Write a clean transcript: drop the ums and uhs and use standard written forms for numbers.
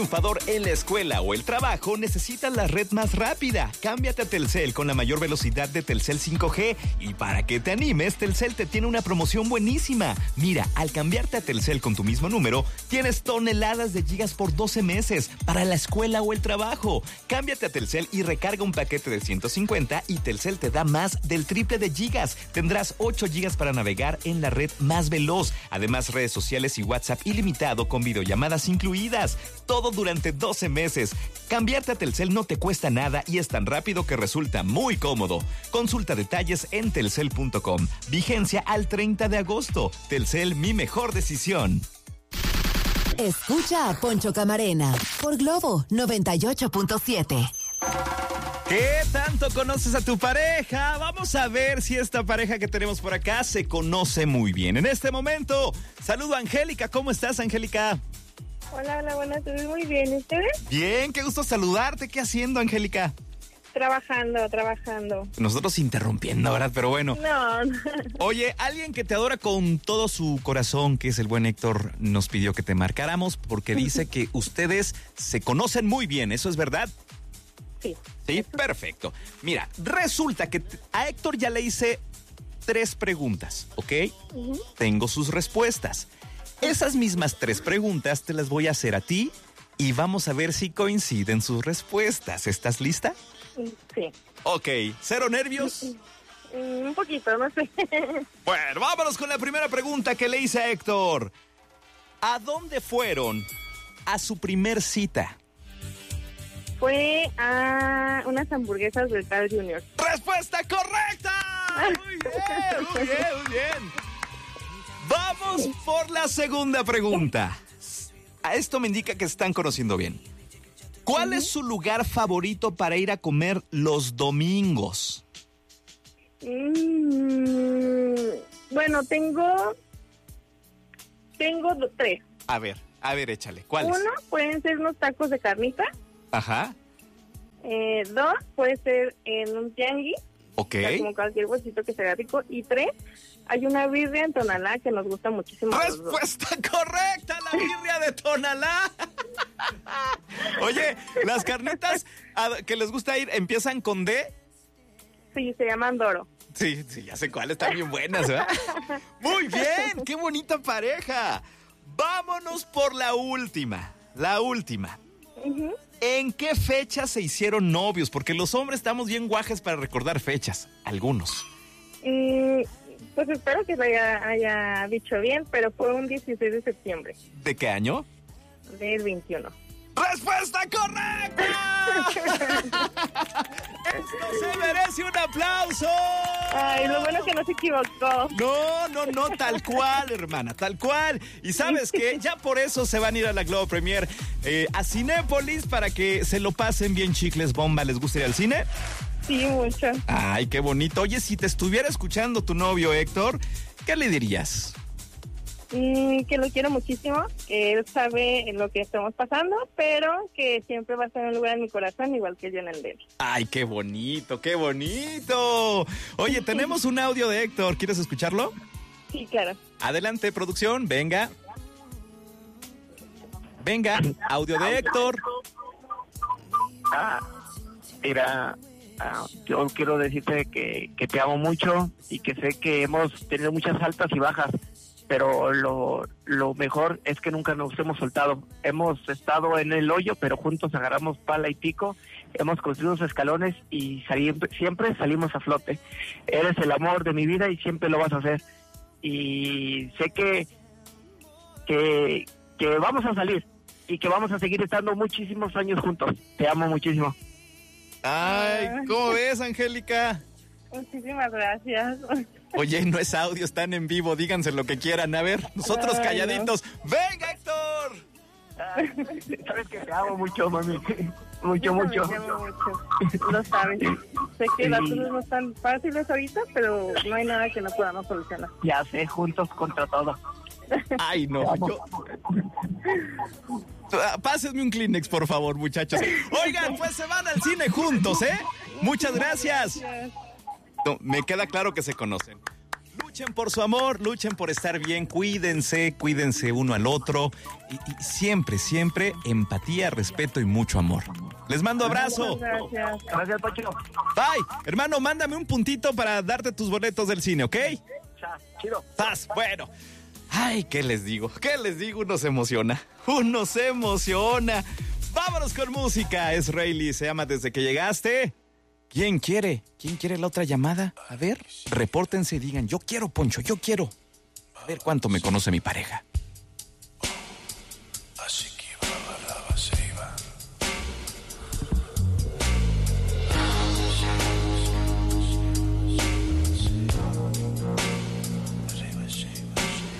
triunfador en la escuela o el trabajo, necesitas la red más rápida. Cámbiate a Telcel con la mayor velocidad de Telcel 5G. Y para que te animes, Telcel te tiene una promoción buenísima. Mira, al cambiarte a Telcel con tu mismo número, tienes toneladas de gigas por 12 meses para la escuela o el trabajo. Cámbiate a Telcel y recarga un paquete de 150 y Telcel te da más del triple de gigas. Tendrás 8 gigas para navegar en la red más veloz. Además, redes sociales y WhatsApp ilimitado con videollamadas incluidas. Todo durante 12 meses. Cambiarte a Telcel no te cuesta nada y es tan rápido que resulta muy cómodo. Consulta detalles en telcel.com. Vigencia al 30 de agosto. Telcel, mi mejor decisión. Escucha a Poncho Camarena por Globo 98.7. ¿Qué tanto conoces a tu pareja? Vamos a ver si esta pareja que tenemos por acá se conoce muy bien. En este momento, saludo a Angélica. ¿Cómo estás, Angélica? Hola, buenas tardes. Muy bien, ¿ustedes? Bien, qué gusto saludarte. ¿Qué haciendo, Angélica? Trabajando. Nosotros interrumpiendo, ¿verdad? Pero bueno. No. Oye, alguien que te adora con todo su corazón, que es el buen Héctor, nos pidió que te marcáramos porque dice que ustedes se conocen muy bien. ¿Eso es verdad? Sí. Sí, perfecto. Mira, resulta que a Héctor ya le hice 3 preguntas, ¿ok? Uh-huh. Tengo sus respuestas. Esas mismas 3 preguntas te las voy a hacer a ti y vamos a ver si coinciden sus respuestas. ¿Estás lista? Sí. Ok, ¿cero nervios? Un poquito, no sé. Bueno, vámonos con la primera pregunta que le hice a Héctor. ¿A dónde fueron a su primer cita? Fue a unas hamburguesas del Carl Jr. ¡Respuesta correcta! Muy bien. Vamos por la segunda pregunta. A esto me indica que se están conociendo bien. ¿Cuál es su lugar favorito para ir a comer los domingos? Bueno, tengo 3. A ver, échale. ¿Cuáles? 1, pueden ser unos tacos de carnita. Ajá. 2, puede ser en un tianguis. Ok. O sea, como cualquier bolsito que sea rico. Y 3, hay una birria en Tonalá que nos gusta muchísimo. ¡Respuesta correcta! ¡La birria de Tonalá! Oye, las carnitas que les gusta ir, ¿empiezan con D? Sí, se llaman Doro. Sí, ya sé cuáles, están bien buenas, ¿verdad? Muy bien, qué bonita pareja. Vámonos por la última. Uh-huh. ¿En qué fecha se hicieron novios? Porque los hombres estamos bien guajes para recordar fechas, algunos. Pues espero que se haya dicho bien, pero fue un 16 de septiembre. ¿De qué año? Del 21. ¡Respuesta correcta! ¡Esto se merece un aplauso! Ay, lo bueno que no se equivocó. No, tal cual, hermana, tal cual. Y ¿sabes qué? Ya por eso se van a ir a la Globo Premier a Cinépolis para que se lo pasen bien chicles bomba. ¿Les gusta ir al cine? Sí, mucho. Ay, qué bonito. Oye, si te estuviera escuchando tu novio, Héctor, ¿qué le dirías? Que lo quiero muchísimo, que él sabe en lo que estamos pasando, pero que siempre va a estar en un lugar en mi corazón, igual que yo en el de él. Ay, qué bonito, qué bonito. Oye, tenemos un audio de Héctor, ¿quieres escucharlo? Sí, claro. Adelante, producción, venga, audio de Héctor. Mira, yo quiero decirte que te amo mucho y que sé que hemos tenido muchas altas y bajas, pero lo mejor es que nunca nos hemos soltado. Hemos estado en el hoyo, pero juntos agarramos pala y pico, hemos construido unos escalones y siempre salimos a flote. Eres el amor de mi vida y siempre lo vas a hacer. Y sé que vamos a salir y que vamos a seguir estando muchísimos años juntos. Te amo muchísimo. Ay, ¿cómo ves, Angélica? Muchísimas gracias. Oye, no es audio, están en vivo, díganse lo que quieran. A ver, nosotros calladitos. No. ¡Venga, Héctor! Ay, sabes que te amo mucho, mami. Mucho. Lo sabes. Sé que las cosas no están fáciles ahorita, pero no hay nada que no podamos solucionar. Ya sé, juntos contra todo. Ay, no. Pásenme un Kleenex, por favor, muchachos. Oigan, pues se van al cine juntos, ¿eh? Muchas gracias. No, me queda claro que se conocen. Lucha Luchen por su amor, luchen por estar bien, cuídense uno al otro y siempre, siempre empatía, respeto y mucho amor. Les mando abrazo. Gracias. Gracias, Poncho. Bye. Hermano, mándame un puntito para darte tus boletos del cine, ¿ok? Chido. ¡Paz! Bueno. Ay, ¿qué les digo? ¿Qué les digo? Uno se emociona. Uno se emociona. Vámonos con música. Es Rayleigh, se llama Desde que llegaste. ¿Quién quiere? ¿Quién quiere la otra llamada? A ver, repórtense y digan, yo quiero, Poncho, yo quiero. A ver cuánto me conoce mi pareja.